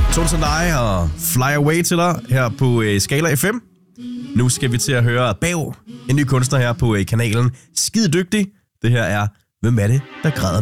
Tones and I og Fly Away til dig her på Skala FM. Nu skal vi til at høre Bav, en ny kunstner her på kanalen. Skide dygtig. Det her er Hvem er det, der græder?